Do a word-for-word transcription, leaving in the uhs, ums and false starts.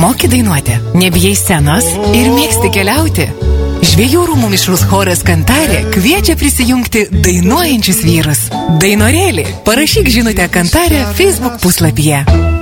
Moki dainuoti, nebijai scenos ir mėgsti keliauti. Žvejų rūmų mišrus choras Kantarė kviečia prisijungti dainuojančius vyrus. Dainorėlį, parašyk žinutę Kantarė Facebook puslapyje.